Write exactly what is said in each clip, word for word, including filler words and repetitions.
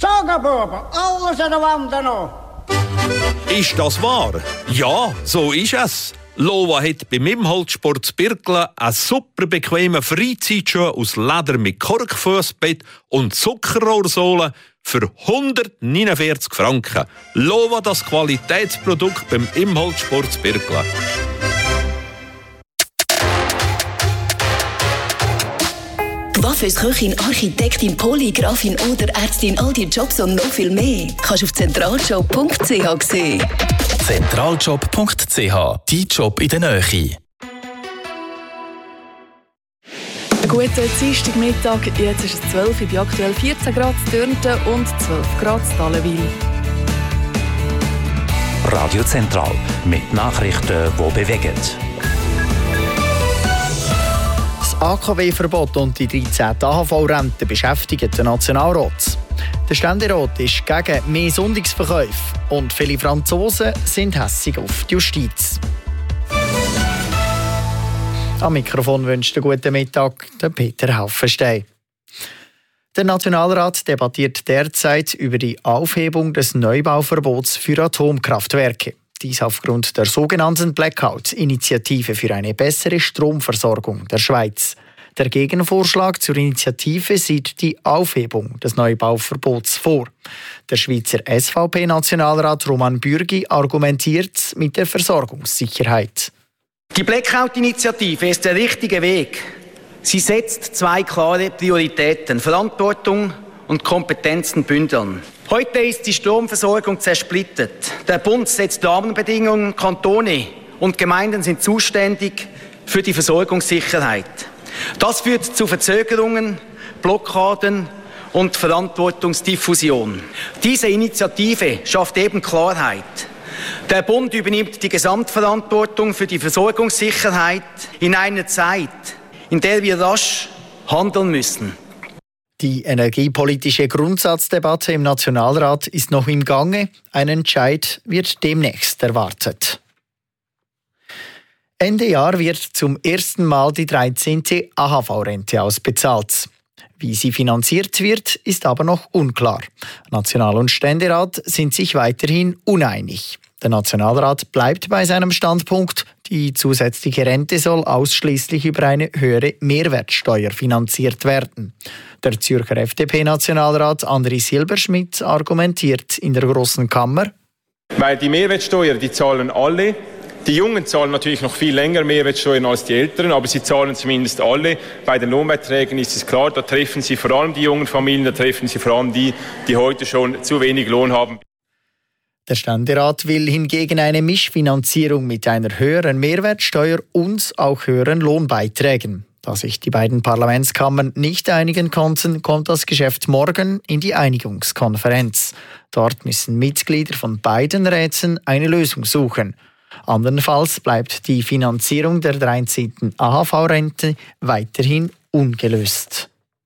Sagen, Buben, alles an der Wand noch. Ist das wahr? Ja, so ist es. Lova hat beim Imholtsport zu Birkelen einen super bequemen Freizeitschuh aus Leder mit Korkfussbett und Zuckerrohrsohle für hundertneunundvierzig Franken. Lova, das Qualitätsprodukt beim Imholtsport zu Birkelen. Coiffeuse, Architektin, Polygrafin oder Ärztin, all die Jobs und noch viel mehr kannst du auf zentraljob punkt c h sehen. zentraljob punkt c h, dein Job in der Nähe. Guten Dienstagmittag, jetzt ist es zwölf Uhr, bei aktuell vierzehn Grad in Dürnten und zwölf Grad in Dallenwil. Radio Zentral mit Nachrichten, die bewegen. Das A K W-Verbot und die dreizehnte A H V-Rente beschäftigen den Nationalrat. Der Ständerat ist gegen mehr Sonntagsverkäufe und viele Franzosen sind hässig auf die Justiz. Am Mikrofon wünscht einen guten Mittag der Peter Haufenstein. Der Nationalrat debattiert derzeit über die Aufhebung des Neubauverbots für Atomkraftwerke. Dies aufgrund der sogenannten Blackout-Initiative für eine bessere Stromversorgung der Schweiz. Der Gegenvorschlag zur Initiative sieht die Aufhebung des Neubauverbots vor. Der Schweizer S V P-Nationalrat Roman Bürgi argumentiert mit der Versorgungssicherheit. Die Blackout-Initiative ist der richtige Weg. Sie setzt zwei klare Prioritäten: Verantwortung und Kompetenzen bündeln. Heute ist die Stromversorgung zersplittert. Der Bund setzt Rahmenbedingungen, Kantone und Gemeinden sind zuständig für die Versorgungssicherheit. Das führt zu Verzögerungen, Blockaden und Verantwortungsdiffusion. Diese Initiative schafft eben Klarheit. Der Bund übernimmt die Gesamtverantwortung für die Versorgungssicherheit in einer Zeit, in der wir rasch handeln müssen. Die energiepolitische Grundsatzdebatte im Nationalrat ist noch im Gange. Ein Entscheid wird demnächst erwartet. Ende Jahr wird zum ersten Mal die dreizehnte A H V-Rente ausbezahlt. Wie sie finanziert wird, ist aber noch unklar. National- und Ständerat sind sich weiterhin uneinig. Der Nationalrat bleibt bei seinem Standpunkt, die zusätzliche Rente soll ausschließlich über eine höhere Mehrwertsteuer finanziert werden. Der Zürcher F D P-Nationalrat André Silberschmidt argumentiert in der Grossen Kammer: Weil die Mehrwertsteuer, die zahlen alle. Die Jungen zahlen natürlich noch viel länger Mehrwertsteuern als die Älteren, aber sie zahlen zumindest alle. Bei den Lohnbeiträgen ist es klar, da treffen sie vor allem die jungen Familien, da treffen sie vor allem die, die heute schon zu wenig Lohn haben. Der Ständerat will hingegen eine Mischfinanzierung mit einer höheren Mehrwertsteuer und auch höheren Lohnbeiträgen. Da sich die beiden Parlamentskammern nicht einigen konnten, kommt das Geschäft morgen in die Einigungskonferenz. Dort müssen Mitglieder von beiden Räten eine Lösung suchen. Andernfalls bleibt die Finanzierung der dreizehnten A H V-Rente weiterhin ungelöst.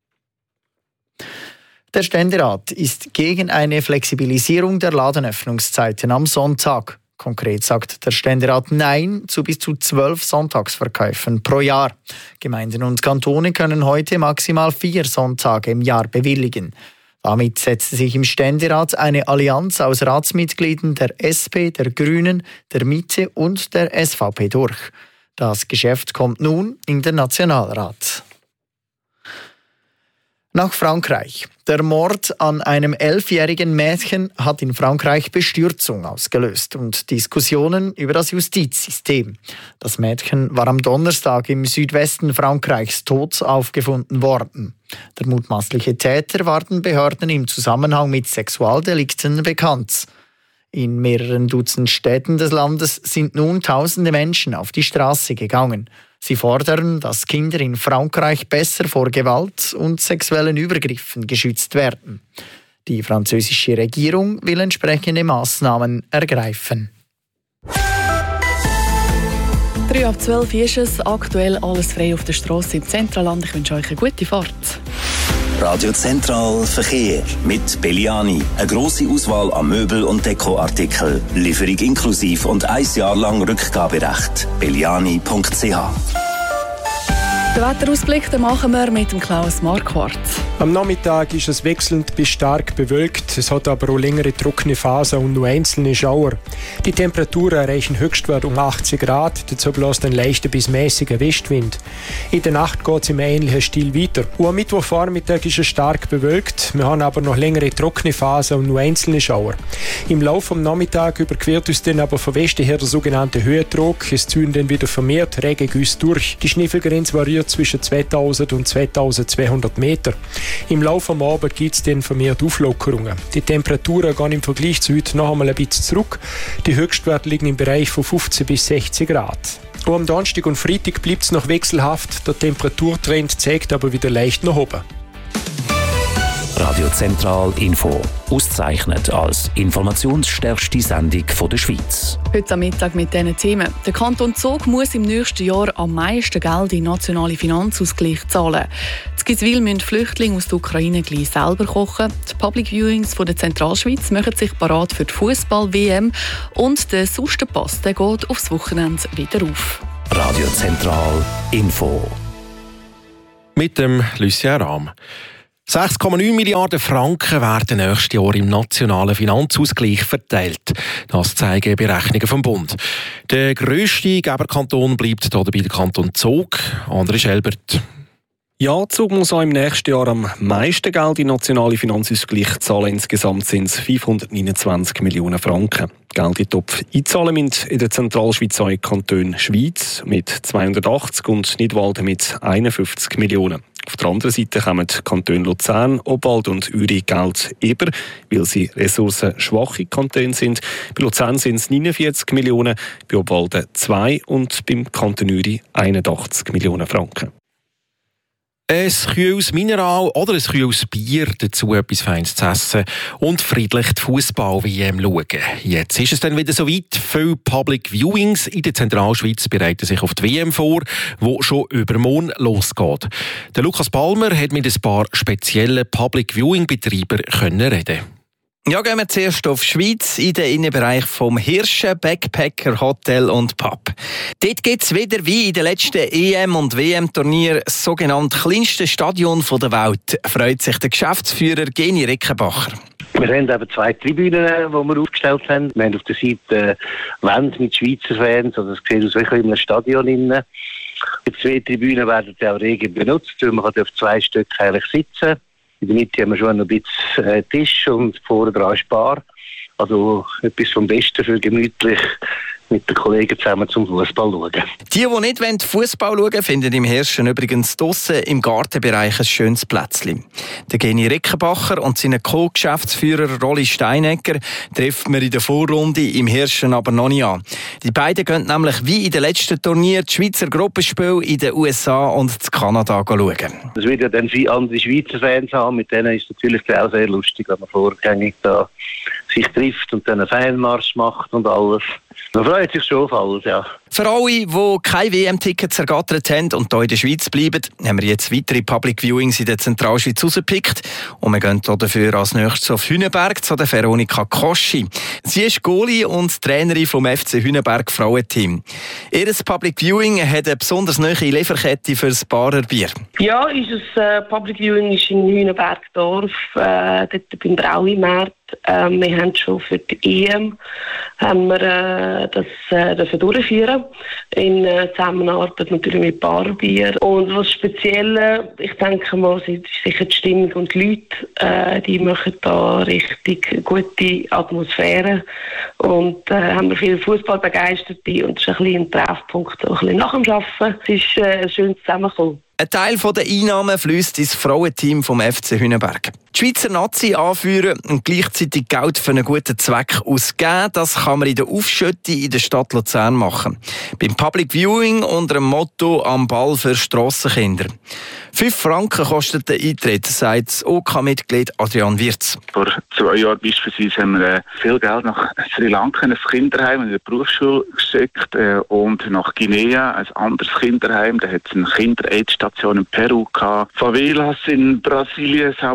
Der Ständerat ist gegen eine Flexibilisierung der Ladenöffnungszeiten am Sonntag. Konkret sagt der Ständerat Nein zu bis zu zwölf Sonntagsverkäufen pro Jahr. Gemeinden und Kantone können heute maximal vier Sonntage im Jahr bewilligen. Damit setzte sich im Ständerat eine Allianz aus Ratsmitgliedern der S P, der Grünen, der Mitte und der S V P durch. Das Geschäft kommt nun in den Nationalrat. Nach Frankreich. Der Mord an einem elfjährigen Mädchen hat in Frankreich Bestürzung ausgelöst und Diskussionen über das Justizsystem. Das Mädchen war am Donnerstag im Südwesten Frankreichs tot aufgefunden worden. Der mutmaßliche Täter war den Behörden im Zusammenhang mit Sexualdelikten bekannt. In mehreren Dutzend Städten des Landes sind nun tausende Menschen auf die Straße gegangen. Sie fordern, dass Kinder in Frankreich besser vor Gewalt und sexuellen Übergriffen geschützt werden. Die französische Regierung will entsprechende Maßnahmen ergreifen. drei ab zwölf ist es, aktuell alles frei auf der Strasse im Zentralland. Ich wünsche euch eine gute Fahrt. Radio Zentral Verkehr mit Belliani. Eine grosse Auswahl an Möbel- und Dekoartikeln. Lieferung inklusiv und ein Jahr lang Rückgaberecht. belliani punkt c h. Den Wetterausblick den machen wir mit dem Klaus Marquardt. Am Nachmittag ist es wechselnd bis stark bewölkt. Es hat aber auch längere trockene Phasen und nur einzelne Schauer. Die Temperaturen erreichen Höchstwert um achtzig Grad. Dazu bläst ein leichter bis mäßiger Westwind. In der Nacht geht es im ähnlichen Stil weiter. Und am Mittwochvormittag ist es stark bewölkt. Wir haben aber noch längere trockene Phasen und nur einzelne Schauer. Im Laufe des Nachmittags überquert uns dann aber von Westen her der sogenannte Höhendruck. Es ziehen dann wieder vermehrt Regengüsse durch. Die Schneefallgrenze variiert zwischen zweitausend und zweitausendzweihundert Meter. Im Laufe des Abends gibt es dann vermehrt Auflockerungen. Die Temperaturen gehen im Vergleich zu heute noch einmal ein bisschen zurück. Die Höchstwerte liegen im Bereich von fünfzehn bis sechzig Grad. Auch am Donnerstag und Freitag bleibt es noch wechselhaft. Der Temperaturtrend zeigt aber wieder leicht nach oben. Radio Zentral Info. Ausgezeichnet als informationsstärkste Sendung der Schweiz. Heute am Mittag mit diesen Themen. Der Kanton Zug muss im nächsten Jahr am meisten Geld in den nationalen Finanzausgleich zahlen. In Giswil müssen Flüchtlinge aus der Ukraine gleich selber kochen. Die Public Viewings von der Zentralschweiz machen sich bereit für die Fußball-W M. Und der Sustenpass der geht aufs Wochenende wieder auf. Radio Zentral Info. Mit dem Lucien Rahm. sechs Komma neun Milliarden Franken werden nächstes Jahr im nationalen Finanzausgleich verteilt. Das zeigen Berechnungen vom Bund. Der grösste Geberkanton bleibt dabei der Kanton Zug. André Schelbert. Ja, Zug muss auch im nächsten Jahr am meisten Geld in den nationalen Finanzausgleich zahlen. Insgesamt sind es fünfhundertneunundzwanzig Millionen Franken. Geld in den Topf einzahlen müssen in der Zentralschweiz auch Kanton Schwyz mit zweihundertachtzig und Nidwalden mit einundfünfzig Millionen. Auf der anderen Seite kommen die Kantone Luzern, Obwalden und Uri Geld über, weil sie ressourcenschwache Kantone sind. Bei Luzern sind es neunundvierzig Millionen, bei Obwalden zwei und beim Kanton Uri einundachtzig Millionen Franken. Ein kühles Mineral oder ein kühles Bier, dazu etwas Feines zu essen und friedlich die Fußball-W M schauen. Jetzt ist es dann wieder soweit. Viele Public Viewings in der Zentralschweiz bereiten sich auf die W M vor, die schon übermorgen losgeht. Der Lukas Palmer hat mit ein paar speziellen Public Viewing-Betreibern reden. Ja, gehen wir zuerst auf die Schweiz, in den Innenbereich vom Hirschen, Backpacker, Hotel und Pub. Dort gibt es wieder, wie in den letzten E M- und W M-Turnier, das sogenannte kleinste Stadion der Welt, freut sich der Geschäftsführer Geni Rickenbacher. Wir haben eben zwei Tribünen, die wir aufgestellt haben. Wir haben auf der Seite Wände mit Schweizer Fans, also es sieht aus wie in einem Stadion. Die zwei Tribünen werden auch rege benutzt, weil man auf zwei Stück eigentlich sitzen. In der Mitte haben wir schon noch ein bisschen Tisch und vorne dran ist Bar. Also etwas vom Besten für gemütlich mit den Kollegen zusammen zum Fußball schauen. Die, die nicht Fußball schauen wollen, finden im Hirschen übrigens draussen im Gartenbereich ein schönes Plätzchen. Der Geni Rickenbacher und seinen Co-Geschäftsführer Rolli Steinegger treffen wir in der Vorrunde im Hirschen aber noch nicht an. Die beiden gehen nämlich wie in den letzten Turnier die Schweizer Gruppenspiele in den U S A und in Kanada schauen. Es wird ja dann viele andere Schweizer Fans haben, mit denen ist es natürlich auch sehr lustig, wenn man vorgängig da sich trifft und dann einen Fanmarsch macht und alles. Man freut sich schon auf alles, ja. Für alle, die keine W M-Tickets ergattert haben und hier in der Schweiz bleiben, haben wir jetzt weitere Public Viewings in der Zentralschweiz rausgepickt. Und wir gehen dafür als nächstes auf Hünenberg zu der Veronika Koschi. Sie ist Goalie und Trainerin vom F C Hünenberg Frauenteam. Ihr Public Viewing hat eine besonders nahe Lieferkette für das Barer Bier. Ja, unser äh, Public Viewing ist in Hünenbergdorf, äh, dort beim Brauimarkt. Ähm, wir haben schon für die E M haben wir, äh, das äh, dürfen durchführen in äh, Zusammenarbeit natürlich mit Barbier. Und was Spezielles, ich denke mal, ist sicher die Stimmung und die Leute, äh, die machen da richtig gute Atmosphäre und äh, haben wir viele Fußballbegeisterte und es ist ein bisschen ein Treffpunkt, so ein bisschen nach dem Arbeiten. Es ist äh, ein schönes Zusammenkommen. Ein Teil der Einnahmen fließt ins Frauenteam vom F C Hünenberg. Die Schweizer Nazi anführen und gleichzeitig Geld für einen guten Zweck ausgeben, das kann man in der Aufschütte in der Stadt Luzern machen. Beim Public Viewing unter dem Motto «Am Ball für Strassenkinder». Fünf Franken kostet der Eintritt, sagt das O K-Mitglied Adrian Wirz. Vor zwei Jahren beispielsweise haben wir viel Geld nach Sri Lanka, ein Kinderheim in der Berufsschule geschickt äh, und nach Guinea, ein anderes Kinderheim. Da hat es eine Kinder-Aid-Station in Peru gehabt. Favelas in Brasilien, Sao Paulo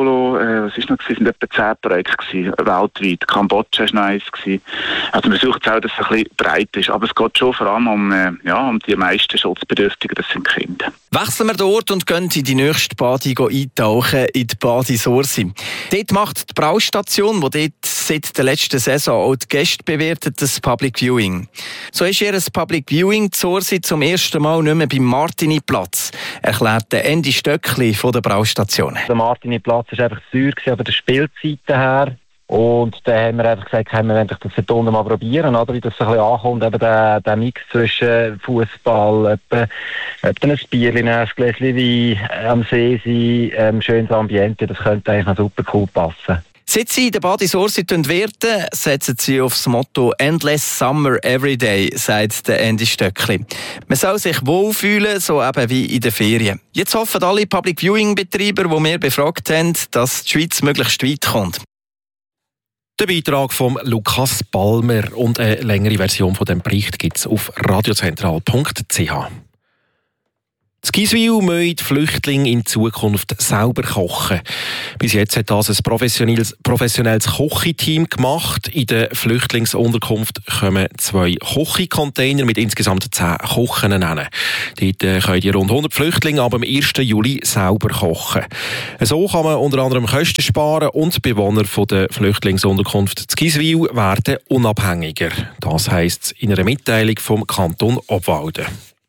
Polo, äh, was ist noch gewesen, sind etwa zehn Projekte gewesen, weltweit. Kambodscha war noch eins gewesen. Also man versucht auch, dass es ein bisschen breit ist, aber es geht schon vor allem um, äh, ja, um die meisten Schutzbedürftigen, das sind Kinder. Wechseln wir den Ort und gehen in die nächste Badi eintauchen, in die Badi Sursi. Dort macht die Braustation, die dort seit der letzten Saison auch die Gäste bewertet, das Public Viewing. So ist ihr Public Viewing Sursi zum ersten Mal nicht mehr beim Martini-Platz, erklärt der Andy Stöckli von der Braustation. Der Martini-Platz war einfach zu teuer von der Spielzeiten her. Und dann haben wir einfach gesagt, wir wollen das hier unten mal probieren, oder, wie das so ein bisschen ankommt, eben der, der Mix zwischen Fußball, etwa, etwa ein Bierchen, ein Gläschen Wein, am See sein, ähm, schönes Ambiente, das könnte eigentlich noch super cool passen. Seit sie in der Badi Sursi werden, setzen sie auf das Motto «Endless Summer Everyday», sagt der Andy Stöckli. Man soll sich wohlfühlen, so eben wie in den Ferien. Jetzt hoffen alle Public-Viewing-Betreiber, die wir befragt haben, dass die Schweiz möglichst weit kommt. Der Beitrag von Lukas Balmer und eine längere Version von dem Bericht gibt es auf radiozentral punkt c h. In Giswil müssen die Flüchtlinge in Zukunft selber kochen. Bis jetzt hat das ein professionelles, professionelles Kochiteam gemacht. In der Flüchtlingsunterkunft kommen zwei Kochcontainer mit insgesamt zehn Kochen hin. Dort können die rund hundert Flüchtlinge ab dem ersten Juli selber kochen. So kann man unter anderem Kosten sparen und die Bewohner der Flüchtlingsunterkunft in Giswil werden unabhängiger. Das heisst in einer Mitteilung vom Kanton Obwalden.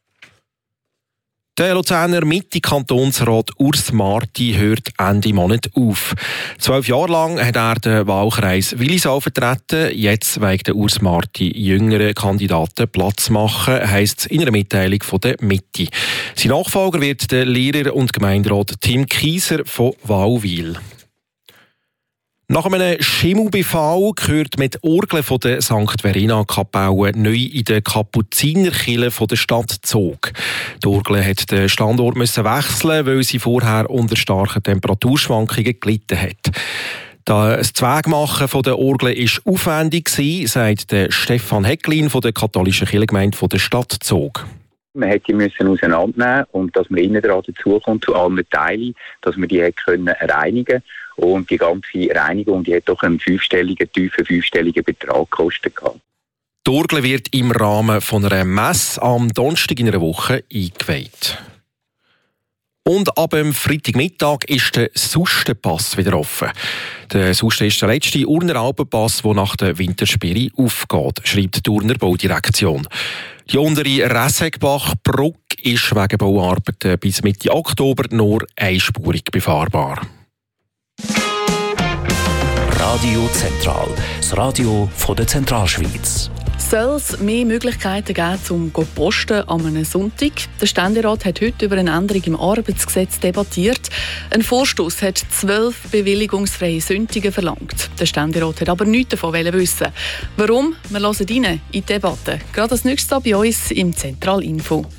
Der Luzerner Mitte-Kantonsrat Urs Marti hört Ende Monat auf. Zwölf Jahre lang hat er den Wahlkreis Willisau vertreten. Jetzt will der Urs Marti jüngeren Kandidaten Platz machen, heisst es in einer Mitteilung von der Mitte. Sein Nachfolger wird der Lehrer und Gemeinderat Tim Kieser von Wauwil. Nach einem Schimmelbefall gehört mit Orgeln von der Sankt Verena-Kapelle neu in der Kapuzinerkirche von der Stadt Zug. Die Orgel hat den Standort müssen wechseln, weil sie vorher unter starken Temperaturschwankungen gelitten hat. Das Zweigmachen der Orgel war aufwendig, sagt der Stefan Hecklin von der katholischen Kirchengemeinde von der Stadt Zug. Man hätte die müssen auseinandernehmen und dass man innen dran dazukommt zu allen Teilen, dass man die können reinigen. Und die ganze Reinigung, die hat doch einen fünfstelligen, tiefen fünfstelligen Betrag gekostet. Die Orgel wird im Rahmen von einer Messe am Donnerstag in einer Woche eingeweiht. Und ab dem Freitagmittag ist der Sustenpass wieder offen. Der Susten ist der letzte Urner Alpenpass, der nach der Wintersperre aufgeht, schreibt die Urner Baudirektion. Die untere Ressegbach-Brücke ist wegen Bauarbeiten bis Mitte Oktober nur einspurig befahrbar. Radio Zentral, das Radio von der Zentralschweiz. Soll es mehr Möglichkeiten geben, um zu posten an einem Sonntag? Der Ständerat hat heute über eine Änderung im Arbeitsgesetz debattiert. Ein Vorstoss hat zwölf bewilligungsfreie Sonntage verlangt. Der Ständerat hat aber nichts davon wissen. Warum? Wir hören rein in die Debatte. Gerade als nächstes bei uns im Zentralinfo.